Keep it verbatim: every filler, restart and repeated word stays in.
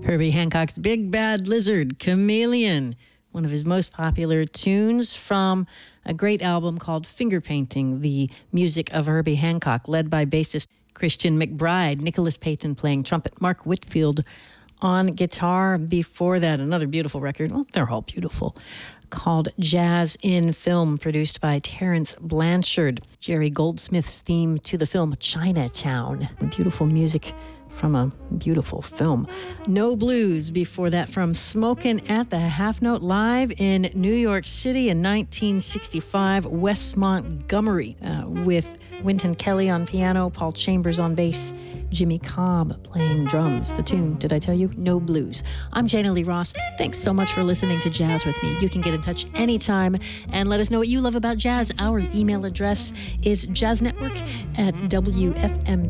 Herbie Hancock's Big Bad Lizard, Chameleon, one of his most popular tunes from a great album called Finger Painting, the music of Herbie Hancock, led by bassist Christian McBride, Nicholas Payton playing trumpet, Mark Whitfield on guitar. Before that, another beautiful record, well, they're all beautiful, called Jazz in Film, produced by Terence Blanchard. Jerry Goldsmith's theme to the film Chinatown. Beautiful music from a beautiful film. No Blues before that, from Smokin' at the Half Note live in New York City in nineteen sixty-five, Wes Montgomery, uh, with Wynton Kelly on piano, Paul Chambers on bass, Jimmy Cobb playing drums. The tune, did I tell you? No Blues. I'm Jana Lee Ross. Thanks so much for listening to Jazz with me. You can get in touch anytime and let us know what you love about jazz. Our email address is jazznetwork at W F M